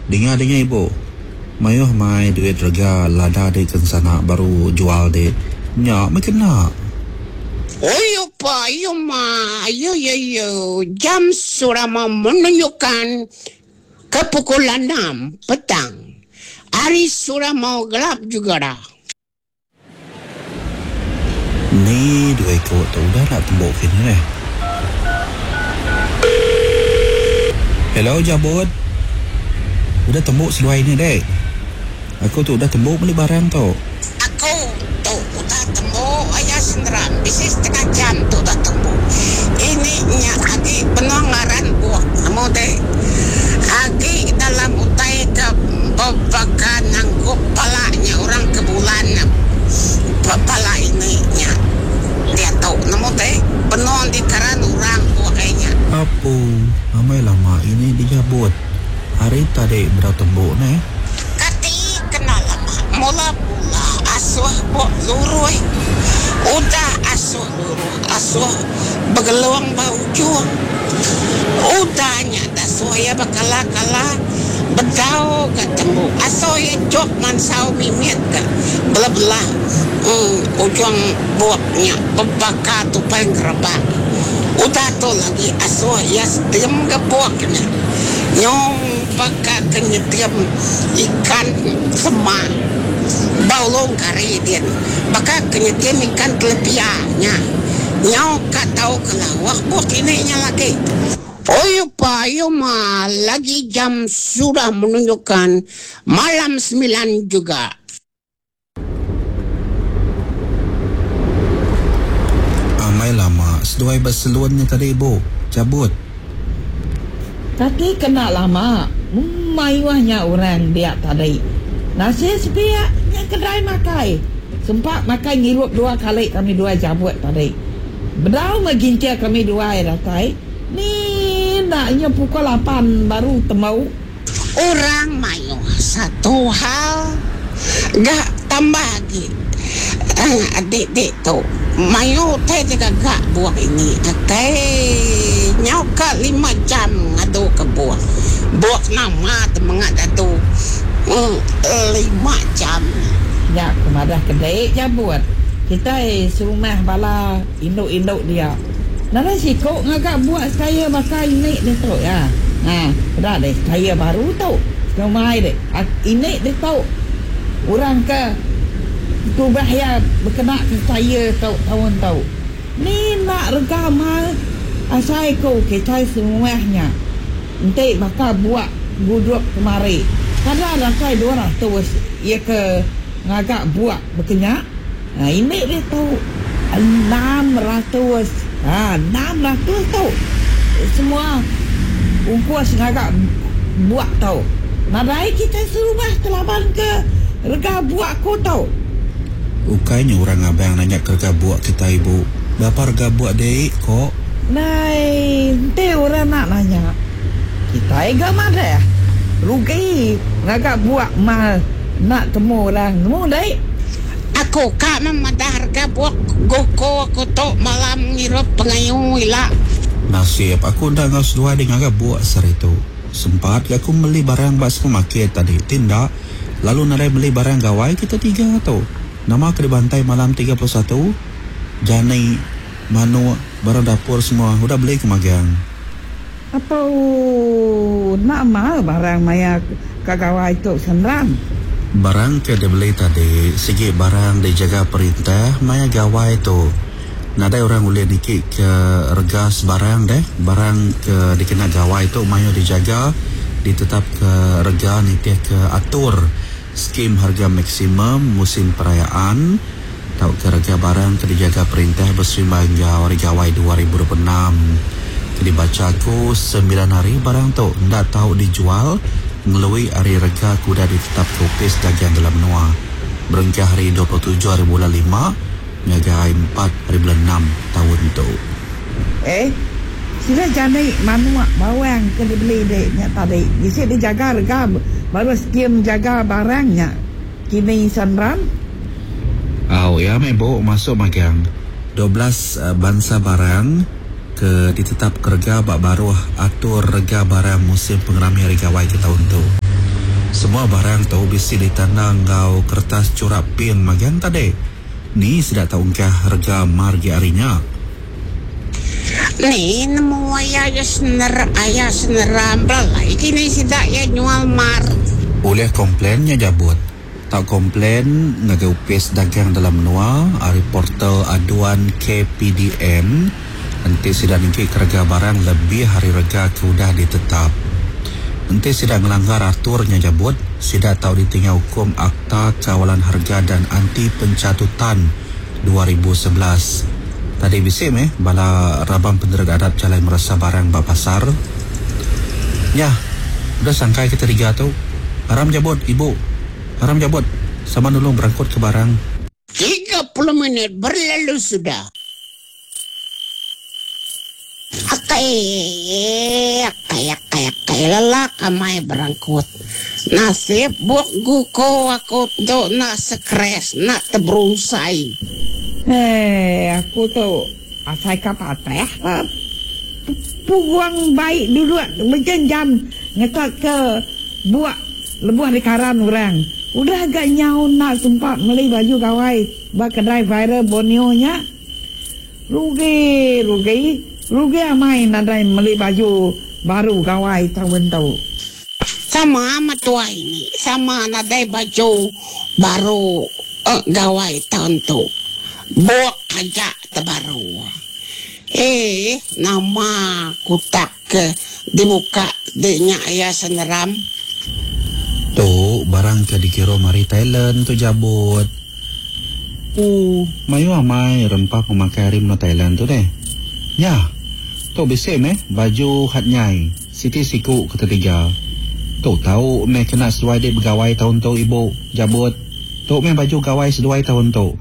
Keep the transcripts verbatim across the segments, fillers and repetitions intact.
Dengar-dengar ibu, mayuh mai duit rega lada de kan sana baru jual de. Nyak mai kena. Oh yo pa, yo ma, yo yo yo. Jam sudah mau menunjukkan ke pukul enam petang. Hari sudah mau gelap juga dah. Ni dua ekor tu dah nak tembok kini eh. Hello Jabut. Udah tembok seluai ni dek. Aku tu udah tembok beli barang tu. Aku tu udah tembok ayah senderam. Bisnis setengah jam tu udah tembok. Ini nya lagi penongaran buah. Kamu dek. Lagi dalam utai ke babakan nanggup palanya orang ke bulan. Pala ini nya. Dia tahu namun dek. Penon di karan orang buah kayaknya. Apa? Amai lama ini dijabut. Hari tadi berapa tembok ni? Kati kenal lama. Mula-mula asuh buat luruh. Udah asuh luruh. Asuh begeluang bau juang. Udahnya dah soya bakala-kala. Bedau ketemu. Asuh ya jok mansau mimit ke. Belah-belah. Hmm, ujung buatnya. Bebaka tu paling gerebak. Udah tu lagi asuh ya sedem ke buaknya. Nyong baka kenyetiam ikan semak baulong kari dia baka kenyetiam ikan telepianya nyau kat tahu kelawak bot ini nya lagi. Oh yo pa yo ma lagi jam sudah menunjukkan malam sembilan juga. Amai lama seduai berseluannya tadi ibu cabut. Tadi kena lama. Mayuahnya orang dia tadi. Nasi sepiak yang kedai makai. Sempat makai ngirup dua kali kami dua jabut tadi. Bedau mengincir kami dua air datai. Ni naknya pukul lapan baru temau. Orang mayuah satu hal gak tambah lagi. Uh, adik-adik tu mayu teh juga gak buah ini teh nyau ke lima jam ngadu ke buah buah nama temengat atu hmm, lima jam ya kemadah kedai jabut kita serumah bala induk-induk dia nara si kok ngagak buat saya pakai ini dia tu ya nah dah deh saya baru tu kemai deh ini dia tu orang ke tu bahaya berkena ke saya tahu tahun tahu ni nak rega mal asai ko kita semuanya nanti bakal buat guduk kemari karena rakai dua ratus ia ke ngagak buat berkenyak nah ini dia tahu enam ratus ha enam ratus tahu semua ungkus ngagak buat tahu nadai kita serumah telaban ke rega buat ko tahu. Ukainya orang abang nanya kerja buat kita ibu. Berapa harga buat dek kok? Nai, nanti orang nak nanya. Kita agak mana ya? Rugi. Ngagak buat mal. Nak temu orang. Temu dek. Aku kak memadah harga buat goko aku tu malam ngirup pengayung wila. Nasib aku dah ngas dua dengan agak buat seri tu. Sempat aku beli barang bas pemakai tadi. Tindak. Lalu narai beli barang gawai kita tiga tu. Nama ke dibantai malam tiga puluh satu. Jani, Manu, barang dapur semua udah beli ke magang. Apa nak mal barang maya kagawai tu senram? Barang ke dia beli tadi, segi barang dijaga perintah maya gawai tu. Nada orang boleh dikit ke regas barang deh. Barang ke dikena gawai tu maya dijaga, ditetap ke rega nitia ke atur. Skim harga maksimum musim perayaan tahu ke harga barang ke dijaga perintah bersama hingga hari gawai dua ribu dua puluh enam ke dibaca ku sembilan hari barang tu ndak tahu dijual melalui hari rega kuda ditetap kopis dagang dalam menua berengkah hari dua puluh tujuh hari bulan lima hingga hari empat hari bulan enam tahun tu. Eh sila jani manua bawang ke dibeli dek nya tadi disi dijaga rega baru skim jaga barangnya kini sanram. Oh ya mebo masuk magang dua belas uh, bangsa barang ke ditetap kerja bak baru atur rega barang musim pengerami hari gawai ke tahun tu. Semua barang tahu bisi ditanda ngau kertas corak pin magian tadi. Ni sudah tahu ngkah harga margi arinya. Ni nemu ayah sener ayah seneram belai kini sidak ya nyual mar. Oleh komplainnya jabut. Tak komplain ngagaupis dagang dalam menua ari portal aduan K P D N. Nanti sudah ningki harga barang lebih hari rega sudah ditetap. Nanti sudah melanggar aturnya jabut. Sudah tahu ditinggal hukum Akta Kawalan Harga dan Anti Pencatutan dua ribu sebelas. Tadi bisim eh bala rabang penderga adat calai merasa barang bak pasar. Ya, udah sangkai kita tiga tu. Haram jabut ibu. Haram jabut. Sama dulu berangkut ke barang. tiga puluh menit berlalu sudah. Akai, akai, akai, akai lelak amai berangkut. Nasib buat guko aku tu nak sekres, nak terberusai. Eh, aku tu asal kapateh puang baik dulu berjam-jam ngetak ke buat lebuh di karan orang. Udah agak nyau nak sempat beli baju kawai bak kedai viral Borneo nya. Rugi, rugi, rugi amai nadai beli baju baru kawai tahun tu. Sama amat tua ini, sama nadai baju baru uh, gawai tahun tu. Buat aja terbaru. Eh, nama kutak ke dibuka dinya ayah seneram. Tu barang ke dikira mari Thailand tu jabut. Uh, mayu amai rempah pemakai rim no Thailand tu deh. Ya, tu bisim eh baju hat nyai. Siti siku ketiga. Tu tahu me kena sesuai dek bergawai tahun tu ibu jabut. Tu me baju gawai sesuai tahun tu.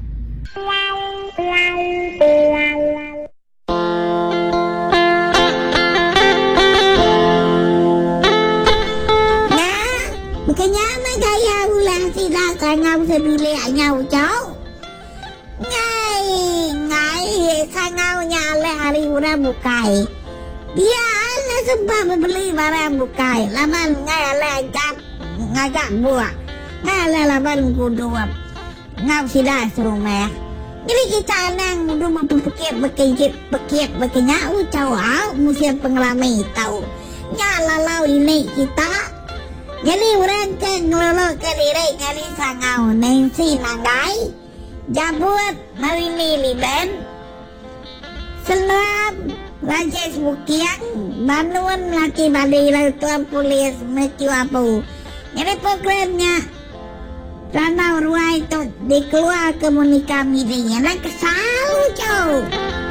Bukannya apa gaya ulang tidak kanya sebilik nyau jauh. Ngai, ngai kanyaunya oleh hari orang bukai. Dia lah sempat membeli barang bukai. Laman ngai oleh ajak, ngajak buah. Ngai oleh laman kuduap. Ngau sidah serumah. Jadi kita nang rumah berpikir berkejip berkejip berkenyau jauh musim pengelami tahu. Nyala lau ini kita. Jadi orang ke ngelolok ke diri kali sangau nengsi nangai jabut marini liben selam rajes bukian bantuan laki badai tuan polis mesti apa. Jadi programnya Ranau ruai itu dikeluar komunikasi media nak kesal jauh.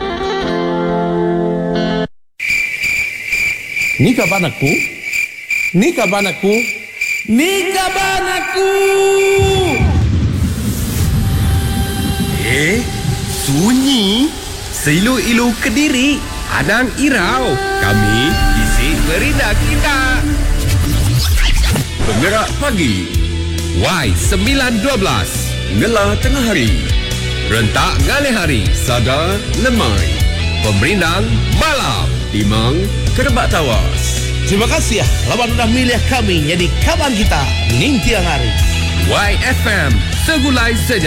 Ni kapan aku? Ni kapan aku? Ni kapan aku? Eh, sunyi. Seilu-ilu Kediri, Adang Irau. Kami isi berita kita. Penggerak pagi. Y sembilan dua belas. Ngelah tengah hari. Rentak ngalih hari. Sada lemai. Pemerindang malam. Timang kerebak tawas. Terima kasih ya, lawan sudah milih kami jadi kawan kita ning tiang hari. Y F M, segulai saja.